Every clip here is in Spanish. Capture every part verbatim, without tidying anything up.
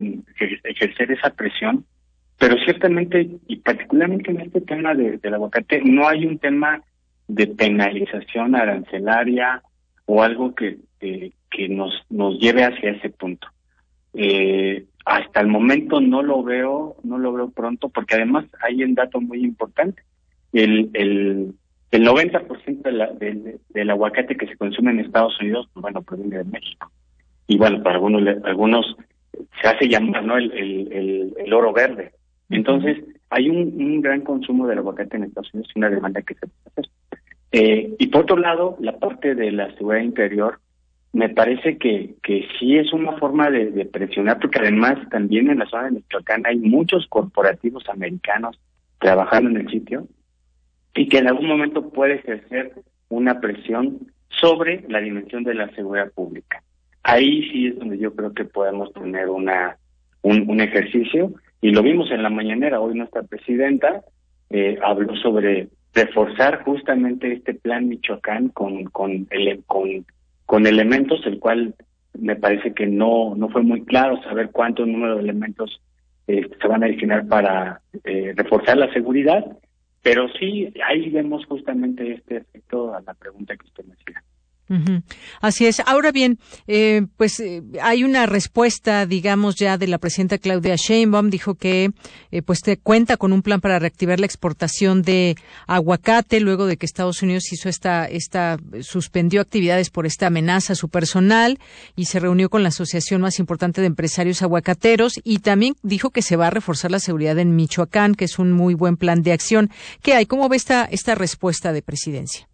ejercer esa presión, pero ciertamente, y particularmente en este tema de, del aguacate, no hay un tema de penalización arancelaria o algo que, que, que nos, nos lleve hacia ese punto. Eh, hasta el momento no lo veo, no lo veo pronto, porque además hay un dato muy importante. El, el, el noventa por ciento de la, de, del aguacate que se consume en Estados Unidos, pues bueno, proviene de México. Y bueno, para algunos, algunos se hace llamar, ¿no?, el, el, el, el oro verde. Entonces, hay un, un gran consumo del aguacate en Estados Unidos y una demanda que se puede hacer. Eh, y por otro lado, la parte de la seguridad interior, me parece que, que sí es una forma de, de presionar, porque además también en la zona de Michoacán hay muchos corporativos americanos trabajando en el sitio y que en algún momento puede ejercer una presión sobre la dimensión de la seguridad pública. Ahí sí es donde yo creo que podemos tener una un, un ejercicio, y lo vimos en la mañanera. Hoy nuestra presidenta eh, habló sobre reforzar justamente este plan Michoacán con con, ele, con con elementos, el cual me parece que no no fue muy claro saber cuánto número de elementos eh, se van a destinar para eh, reforzar la seguridad, pero sí, ahí vemos justamente este efecto a la pregunta que usted me hacía. Uh-huh. Así es. Ahora bien, eh, pues eh, hay una respuesta, digamos, ya de la presidenta Claudia Sheinbaum. Dijo que eh, pues te cuenta con un plan para reactivar la exportación de aguacate luego de que Estados Unidos hizo esta, esta suspendió actividades por esta amenaza a su personal y se reunió con la asociación más importante de empresarios aguacateros, y también dijo que se va a reforzar la seguridad en Michoacán, que es un muy buen plan de acción. ¿Qué hay? ¿Cómo ve esta, esta respuesta de presidencia?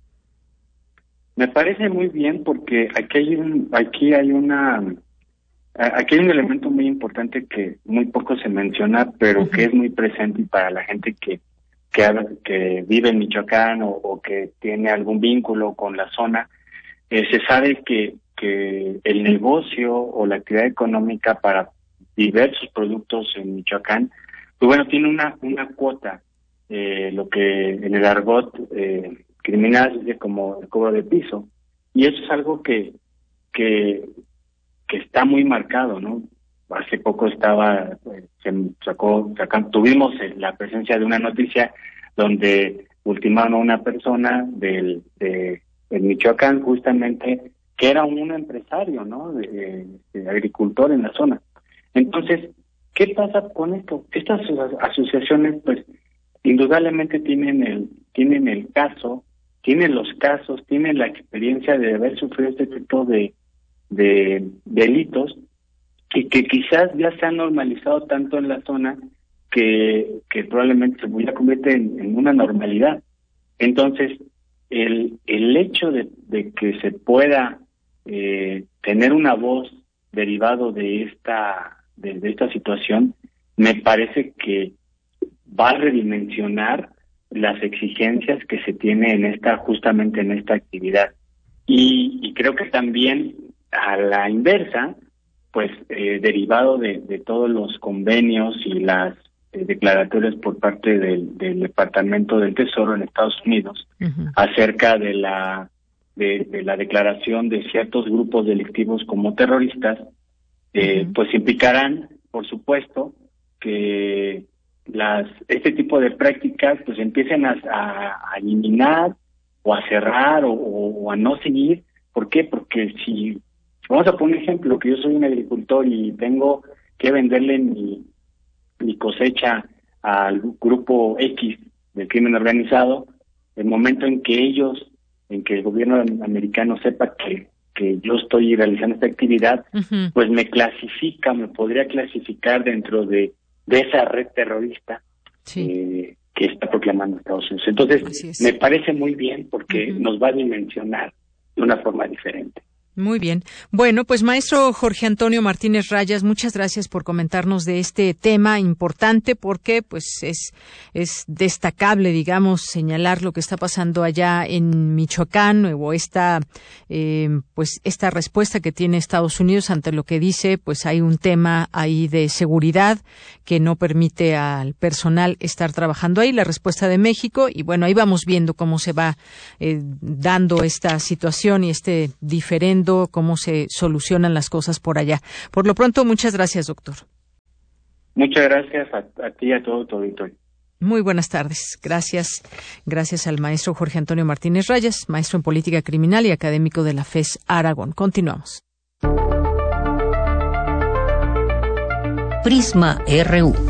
Me parece muy bien, porque aquí hay un, aquí hay una, aquí hay un elemento muy importante que muy poco se menciona, pero uh-huh. que es muy presente, y para la gente que que, que vive en Michoacán o, o que tiene algún vínculo con la zona, eh, se sabe que que el negocio o la actividad económica para diversos productos en Michoacán, pues bueno, tiene una una cuota, eh, lo que en el argot eh, criminal como el cobro de piso, y eso es algo que que que está muy marcado, ¿no? Hace poco estaba eh, se sacó sacan, tuvimos la presencia de una noticia donde ultimaron a una persona del de, de Michoacán, justamente, que era un empresario, ¿no?, de, de agricultor en la zona. Entonces, ¿qué pasa con esto? Estas asociaciones, pues, indudablemente tienen el tienen el caso tienen los casos, tienen la experiencia de haber sufrido este tipo de, de delitos, y que quizás ya se han normalizado tanto en la zona que, que probablemente se ya convierte en, en una normalidad. Entonces, el, el hecho de, de que se pueda eh, tener una voz derivado de esta, de, de esta situación, me parece que va a redimensionar las exigencias que se tiene en esta, justamente en esta actividad. Y, y creo que también a la inversa, pues eh, derivado de, de todos los convenios y las eh, declaratorias por parte del, del Departamento del Tesoro en Estados Unidos, uh-huh. acerca de la de, de la declaración de ciertos grupos delictivos como terroristas, eh, uh-huh. pues implicarán, por supuesto, que las este tipo de prácticas pues empiecen a, a, a eliminar o a cerrar o, o a no seguir. ¿Por qué? Porque si vamos a poner un ejemplo, que yo soy un agricultor y tengo que venderle mi, mi cosecha al grupo X del crimen organizado, el momento en que ellos, en que el gobierno americano sepa que, que yo estoy realizando esta actividad, uh-huh. pues me clasifica, me podría clasificar dentro de de esa red terrorista sí. eh, que está proclamando Estados Unidos. Entonces, me parece muy bien, porque uh-huh. nos va a dimensionar de una forma diferente. Muy bien. Bueno, pues maestro Jorge Antonio Martínez Rayas, muchas gracias por comentarnos de este tema importante, porque pues es es destacable, digamos, señalar lo que está pasando allá en Michoacán, o esta eh, pues esta respuesta que tiene Estados Unidos ante lo que dice, pues hay un tema ahí de seguridad que no permite al personal estar trabajando ahí, la respuesta de México, y bueno, ahí vamos viendo cómo se va eh, dando esta situación y este diferendo, cómo se solucionan las cosas por allá. Por lo pronto, muchas gracias, doctor. Muchas gracias a, a ti y a todo tu auditorio. Muy buenas tardes. Gracias. Gracias al maestro Jorge Antonio Martínez Rayas, maestro en Política Criminal y académico de la F E S Aragón. Continuamos. Prisma R U.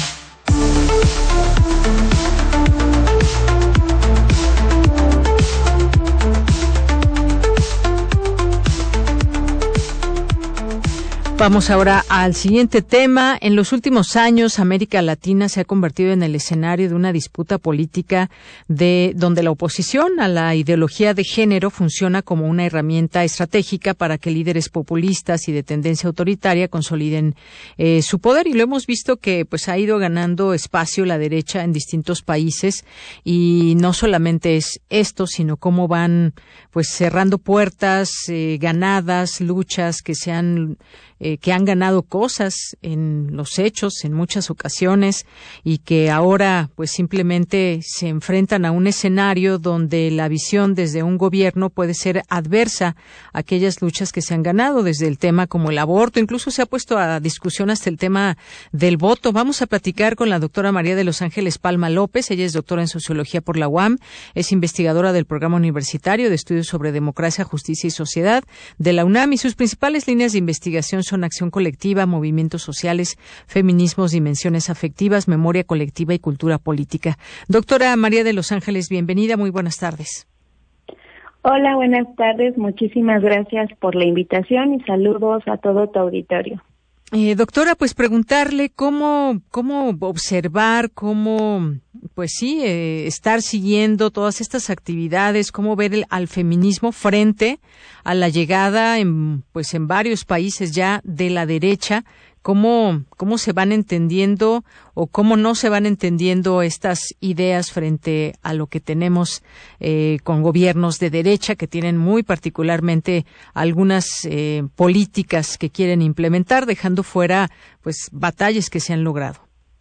Vamos ahora al siguiente tema. En los últimos años, América Latina se ha convertido en el escenario de una disputa política de donde la oposición a la ideología de género funciona como una herramienta estratégica para que líderes populistas y de tendencia autoritaria consoliden eh, su poder. Y lo hemos visto que pues ha ido ganando espacio la derecha en distintos países, y no solamente es esto, sino cómo van pues cerrando puertas eh, ganadas, luchas que se han Eh, que han ganado cosas en los hechos en muchas ocasiones, y que ahora pues simplemente se enfrentan a un escenario donde la visión desde un gobierno puede ser adversa a aquellas luchas que se han ganado, desde el tema como el aborto. Incluso se ha puesto a discusión hasta el tema del voto. Vamos a platicar con la doctora María de los Ángeles Palma López. Ella es doctora en Sociología por la U A M, es investigadora del Programa Universitario de Estudios sobre Democracia, Justicia y Sociedad de la UNAM, y sus principales líneas de investigación son acción colectiva, movimientos sociales, feminismos, dimensiones afectivas, memoria colectiva y cultura política. Doctora María de los Ángeles, bienvenida, muy buenas tardes. Hola, buenas tardes, muchísimas gracias por la invitación y saludos a todo tu auditorio. Eh, doctora, pues preguntarle cómo, cómo observar, cómo, pues sí, eh, estar siguiendo todas estas actividades, cómo ver el, al feminismo frente a la llegada en, pues en varios países ya de la derecha. ¿Cómo, cómo se van entendiendo o cómo no se van entendiendo estas ideas frente a lo que tenemos eh, con gobiernos de derecha que tienen muy particularmente algunas eh, políticas que quieren implementar, dejando fuera pues batallas que se han logrado?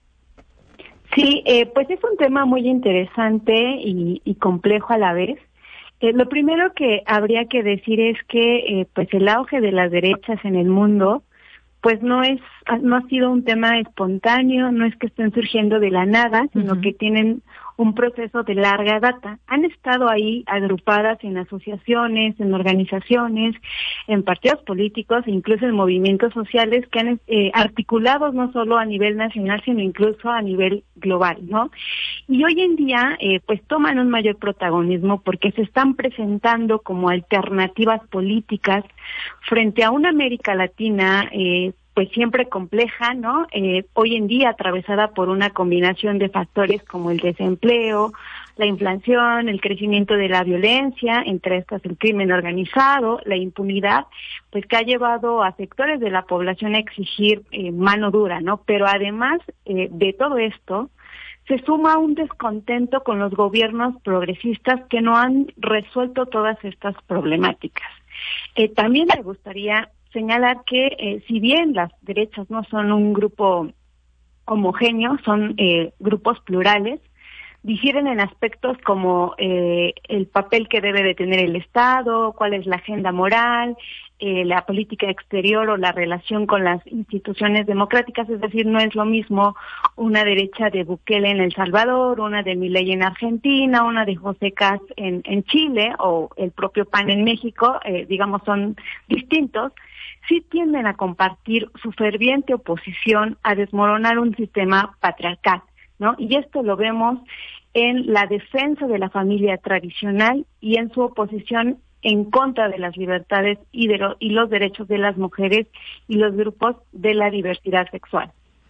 Sí, eh, pues es un tema muy interesante y, y complejo a la vez. Eh, lo primero que habría que decir es que eh, pues el auge de las derechas en el mundo pues no es, no ha sido un tema espontáneo, no es que estén surgiendo de la nada, sino uh-huh. que tienen un proceso de larga data. Han estado ahí agrupadas en asociaciones, en organizaciones, en partidos políticos e incluso en movimientos sociales que han eh, articulados no solo a nivel nacional, sino incluso a nivel global, ¿no? Y hoy en día, eh, pues toman un mayor protagonismo porque se están presentando como alternativas políticas frente a una América Latina, eh, pues siempre compleja, ¿no? Eh, hoy en día atravesada por una combinación de factores como el desempleo, la inflación, el crecimiento de la violencia, entre estas el crimen organizado, la impunidad, pues que ha llevado a sectores de la población a exigir eh, mano dura, ¿no? Pero además eh, de todo esto, se suma un descontento con los gobiernos progresistas que no han resuelto todas estas problemáticas. Eh, también me gustaría señalar que eh, si bien las derechas no son un grupo homogéneo, son eh, grupos plurales, difieren en aspectos como eh, el papel que debe de tener el Estado, cuál es la agenda moral, eh, la política exterior o la relación con las instituciones democráticas. Es decir, no es lo mismo una derecha de Bukele en El Salvador, una de Milei en Argentina, una de José Caz en, en Chile o el propio P A N en México, eh, digamos, son distintos. Sí tienden a compartir su ferviente oposición a desmoronar un sistema patriarcal, ¿no? Y esto lo vemos en la defensa de la familia tradicional y en su oposición en contra de las libertades y, de lo, y los derechos de las mujeres y los grupos de la diversidad sexual.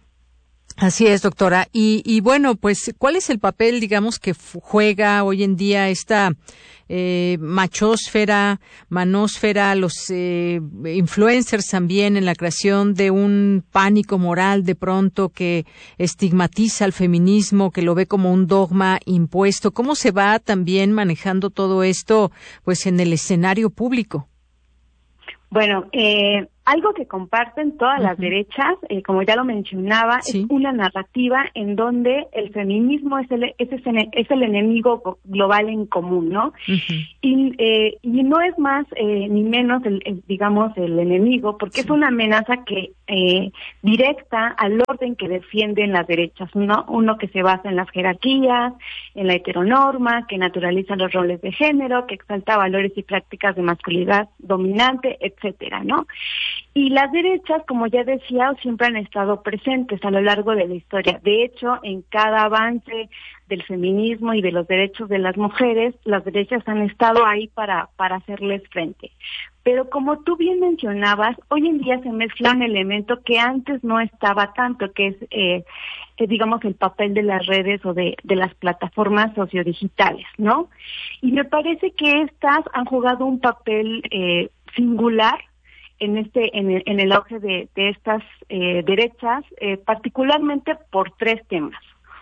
Así es, doctora. Y, y bueno, pues, ¿cuál es el papel, digamos, que f- juega hoy en día esta eh, machósfera, manósfera, los eh, influencers también en la creación de un pánico moral de pronto que estigmatiza al feminismo, que lo ve como un dogma impuesto? ¿Cómo se va también manejando todo esto, pues, en el escenario público? Bueno, eh, Algo que comparten todas uh-huh. las derechas, eh, como ya lo mencionaba, sí. es una narrativa en donde el feminismo es el, es, el, es el enemigo global en común, ¿no? Uh-huh. Y, eh, y no es más eh, ni menos, el, el, digamos, el enemigo, porque sí. es una amenaza que eh, directa al orden que defienden las derechas, ¿no? Uno que se basa en las jerarquías, en la heteronorma, que naturaliza los roles de género, que exalta valores y prácticas de masculinidad dominante, etcétera, ¿no? Y las derechas, como ya decía, siempre han estado presentes a lo largo de la historia. De hecho, en cada avance del feminismo y de los derechos de las mujeres, las derechas han estado ahí para, para hacerles frente. Pero como tú bien mencionabas, hoy en día se mezcla un elemento que antes no estaba tanto, que es, eh, eh, digamos, el papel de las redes o de, de las plataformas sociodigitales, ¿no? Y me parece que estas han jugado un papel eh, singular en este en el, en el auge de, de estas eh, derechas, eh, particularmente por tres temas.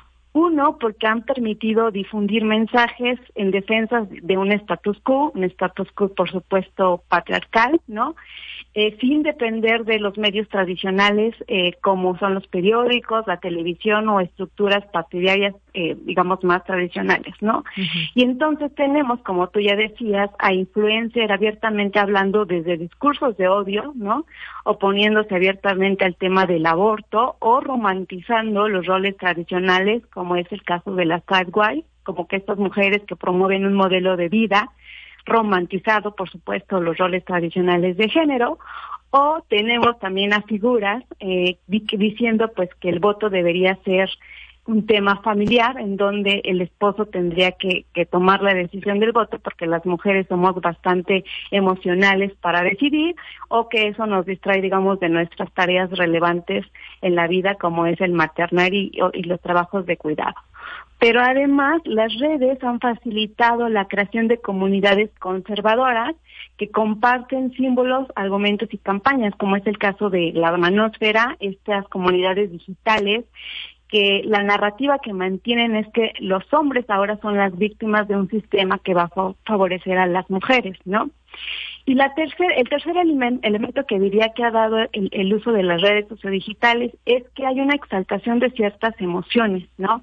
Uno, porque han permitido difundir mensajes en defensa de un status quo, un status quo, por supuesto, patriarcal, ¿no? Eh, sin depender de los medios tradicionales, eh, como son los periódicos, la televisión o estructuras partidarias, eh, digamos, más tradicionales, ¿no? Uh-huh. Y entonces tenemos, como tú ya decías, a influencer abiertamente hablando desde discursos de odio, ¿no? Oponiéndose abiertamente al tema del aborto o romantizando los roles tradicionales, como es el caso de las sidewise, como que estas mujeres que promueven un modelo de vida romantizado, por supuesto, los roles tradicionales de género, o tenemos también a figuras eh, diciendo pues que el voto debería ser un tema familiar en donde el esposo tendría que, que tomar la decisión del voto porque las mujeres somos bastante emocionales para decidir, o que eso nos distrae, digamos, de nuestras tareas relevantes en la vida, como es el maternar y, y los trabajos de cuidado. Pero además las redes han facilitado la creación de comunidades conservadoras que comparten símbolos, argumentos y campañas, como es el caso de la manósfera, estas comunidades digitales, que la narrativa que mantienen es que los hombres ahora son las víctimas de un sistema que va a favorecer a las mujeres, ¿no? Y la tercer, el tercer element, elemento que diría que ha dado el, el uso de las redes sociodigitales es que hay una exaltación de ciertas emociones, ¿no?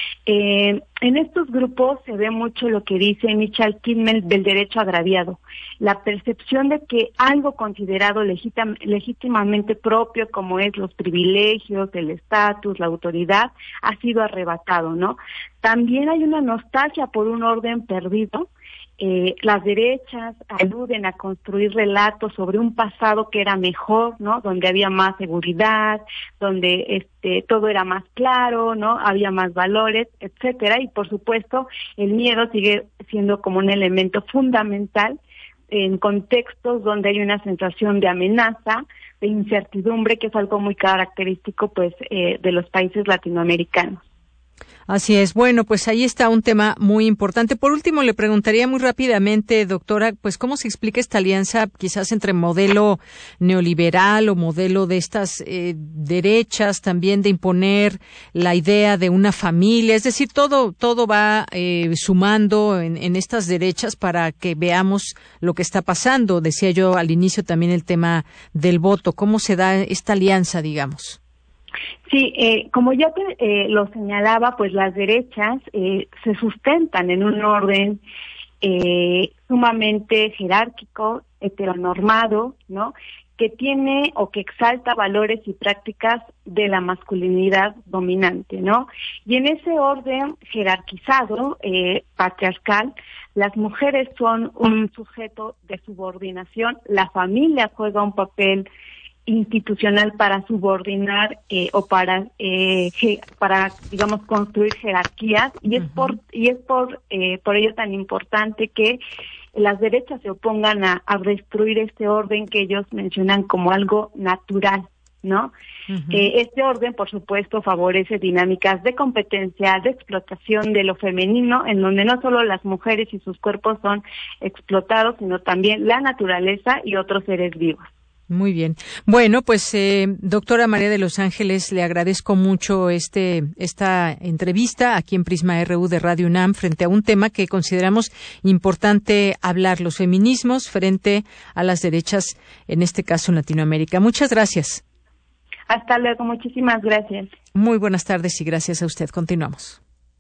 Eh, en estos grupos se ve mucho lo que dice Michal Kidman del derecho agraviado, la percepción de que algo considerado legitim, legítimamente propio, como es los privilegios, el estatus, la autoridad, ha sido arrebatado, ¿no? También hay una nostalgia por un orden perdido. Eh, las derechas aluden a construir relatos sobre un pasado que era mejor, ¿no? Donde había más seguridad, donde este todo era más claro, ¿no? Había más valores, etcétera. Y por supuesto, el miedo sigue siendo como un elemento fundamental en contextos donde hay una sensación de amenaza, de incertidumbre, que es algo muy característico, pues, eh, de los países latinoamericanos. Así es. Bueno, pues ahí está un tema muy importante. Por último, le preguntaría muy rápidamente, doctora, pues cómo se explica esta alianza quizás entre modelo neoliberal o modelo de estas eh, derechas, también de imponer la idea de una familia, es decir, todo todo va eh, sumando en, en estas derechas para que veamos lo que está pasando. Decía yo al inicio también el tema del voto. ¿Cómo se da esta alianza, digamos? Sí, eh, como ya te, eh, lo señalaba, pues las derechas eh, se sustentan en un orden eh, sumamente jerárquico, heteronormado, ¿no? Que tiene o que exalta valores y prácticas de la masculinidad dominante, ¿no? Y en ese orden jerarquizado, eh, patriarcal, las mujeres son un sujeto de subordinación, la familia juega un papel institucional para subordinar eh, o para eh, ge, para digamos construir jerarquías, y es uh-huh. por y es por eh, por ello tan importante que las derechas se opongan a, a destruir este orden que ellos mencionan como algo natural, ¿no? Uh-huh. Eh, este orden, por supuesto, favorece dinámicas de competencia, de explotación de lo femenino, en donde no solo las mujeres y sus cuerpos son explotados, sino también la naturaleza y otros seres vivos. Muy bien. Bueno, pues eh, doctora María de los Ángeles, le agradezco mucho este esta entrevista aquí en Prisma R U de Radio UNAM frente a un tema que consideramos importante hablar, los feminismos frente a las derechas, en este caso en Latinoamérica. Muchas gracias. Hasta luego, muchísimas gracias. Muy buenas tardes y gracias a usted. Continuamos.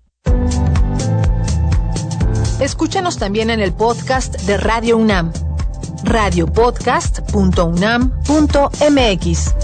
Escúchanos también en el podcast de Radio UNAM. radiopodcast punto unam punto mx.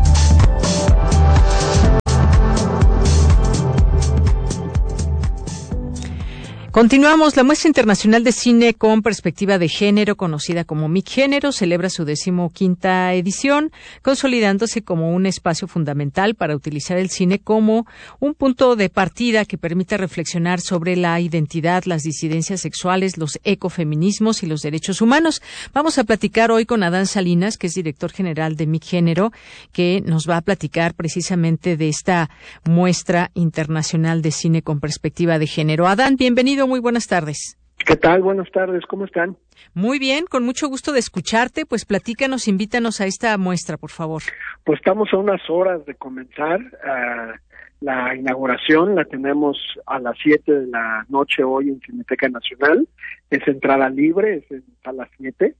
Continuamos. La Muestra Internacional de Cine con Perspectiva de Género, conocida como M I C Género, celebra su decimoquinta edición, consolidándose como un espacio fundamental para utilizar el cine como un punto de partida que permita reflexionar sobre la identidad, las disidencias sexuales, los ecofeminismos y los derechos humanos. Vamos a platicar hoy con Adán Salinas, que es director general de M I C Género, que nos va a platicar precisamente de esta Muestra Internacional de Cine con Perspectiva de Género. Adán, bienvenido. Muy buenas tardes. ¿Qué tal? Buenas tardes, ¿cómo están? Muy bien, con mucho gusto de escucharte, pues platícanos, invítanos a esta muestra, por favor. Pues estamos a unas horas de comenzar uh, la inauguración, la tenemos a las siete de la noche hoy en Cineteca Nacional, es entrada libre, es en a las siete,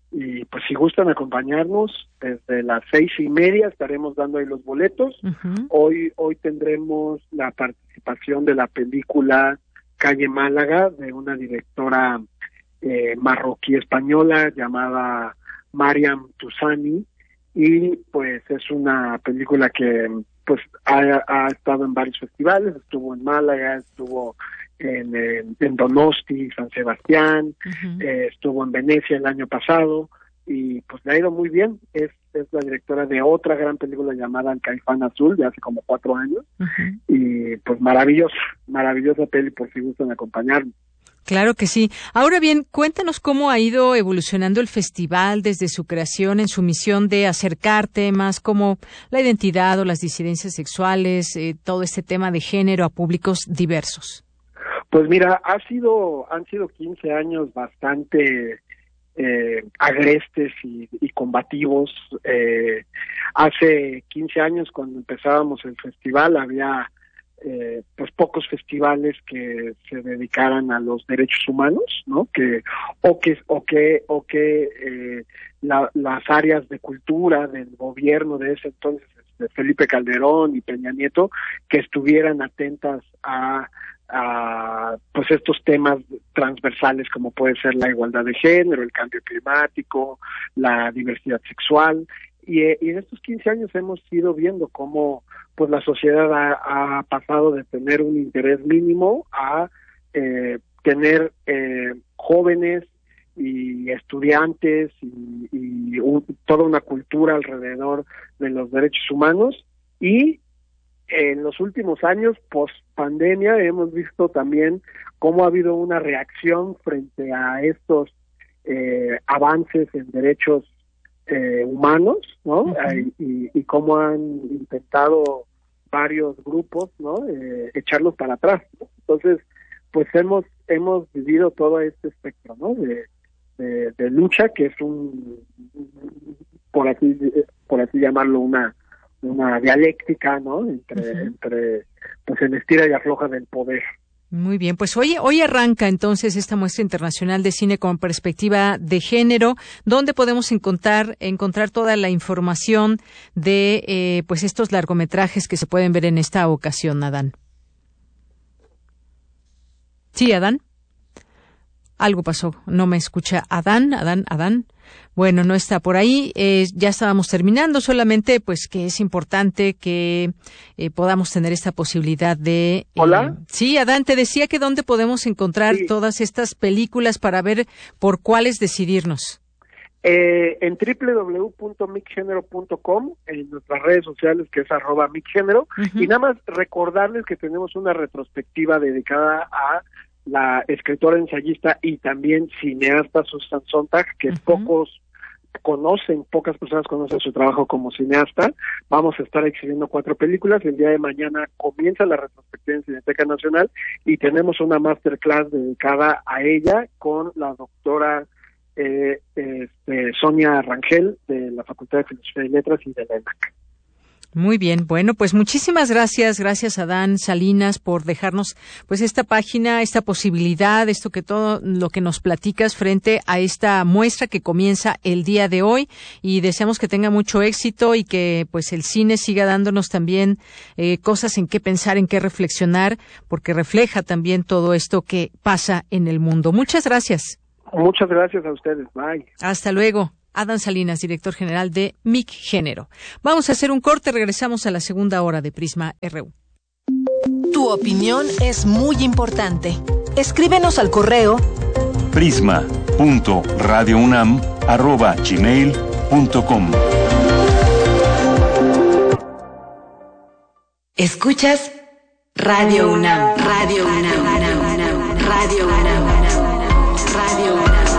y pues si gustan acompañarnos, desde las seis y media estaremos dando ahí los boletos. Uh-huh. Hoy, hoy tendremos la participación de la película Calle Málaga, de una directora eh, marroquí española llamada Mariam Tousani, y pues es una película que pues ha, ha estado en varios festivales, estuvo en Málaga, estuvo en, en, en Donosti, San Sebastián, uh-huh. eh, estuvo en Venecia el año pasado, y pues le ha ido muy bien. Es es la directora de otra gran película llamada El Caifán Azul, de hace como cuatro años, uh-huh. y pues maravillosa, maravillosa peli, por si gustan acompañarnos. Claro que sí. Ahora bien, cuéntanos cómo ha ido evolucionando el festival desde su creación en su misión de acercar temas como la identidad o las disidencias sexuales, eh, todo este tema de género a públicos diversos. Pues mira, ha sido, han sido quince años bastante Eh, agrestes y, y combativos. Eh, hace quince años, cuando empezábamos el festival, había eh, pues pocos festivales que se dedicaran a los derechos humanos, ¿no? Que o que o que o que eh, la, las áreas de cultura del gobierno de ese entonces, de Felipe Calderón y Peña Nieto, que estuvieran atentas a a pues estos temas transversales como puede ser la igualdad de género, el cambio climático, la diversidad sexual, y, y en estos quince años hemos ido viendo cómo pues la sociedad ha, ha pasado de tener un interés mínimo a eh, tener eh, jóvenes y estudiantes y, y un, toda una cultura alrededor de los derechos humanos. Y en los últimos años, post pandemia, hemos visto también cómo ha habido una reacción frente a estos eh, avances en derechos eh, humanos, ¿no? Uh-huh. y, y cómo han intentado varios grupos, ¿no? Eh, echarlos para atrás, ¿no? Entonces, pues hemos hemos vivido todo este espectro, ¿no? De, de, de lucha, que es un, por así por así llamarlo, una una dialéctica, ¿no? Entre, uh-huh. entre pues el estira y afloja del poder. Muy bien, pues hoy, hoy arranca entonces esta Muestra Internacional de Cine con Perspectiva de Género, donde podemos encontrar encontrar toda la información de eh, pues estos largometrajes que se pueden ver en esta ocasión, Adán. Sí, Adán. Algo pasó, no me escucha Adán, Adán, Adán. Bueno, no está por ahí. Eh, ya estábamos terminando, solamente pues que es importante que eh, podamos tener esta posibilidad de... Eh, ¿Hola? Sí, Adán, te decía que dónde podemos encontrar sí. todas estas películas para ver por cuáles decidirnos. Eh, en doble u doble u doble u punto micgénero punto com, en nuestras redes sociales, que es arroba micgénero, uh-huh. y nada más recordarles que tenemos una retrospectiva dedicada a la escritora, ensayista y también cineasta Susan Sontag, que uh-huh. pocos conocen, pocas personas conocen su trabajo como cineasta. Vamos a estar exhibiendo cuatro películas. El día de mañana comienza la retrospectiva en Cineteca Nacional y tenemos una masterclass dedicada a ella con la doctora eh, este, Sonia Rangel, de la Facultad de Filosofía y Letras y de la ENAC. Muy bien, bueno, pues muchísimas gracias, gracias a Dan Salinas por dejarnos pues esta página, esta posibilidad, esto que todo lo que nos platicas frente a esta muestra que comienza el día de hoy, y deseamos que tenga mucho éxito y que pues el cine siga dándonos también eh, cosas en qué pensar, en qué reflexionar, porque refleja también todo esto que pasa en el mundo. Muchas gracias. Muchas gracias a ustedes. Bye. Hasta luego. Adán Salinas, director general de M I C Género. Vamos a hacer un corte, regresamos a la segunda hora de Prisma R U. Tu opinión es muy importante. Escríbenos al correo prisma punto radio unam arroba gmail punto com. Escuchas Radio UNAM, Radio UNAM, Radio UNAM, Radio UNAM.